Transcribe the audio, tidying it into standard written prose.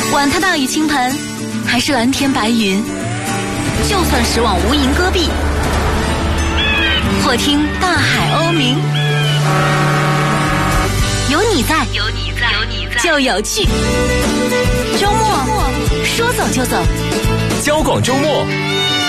管它大雨倾盆，还是蓝天白云，就算驶往无垠戈壁，或听大海鸥鸣，有你在，就有趣。周末说走就走， 交广周末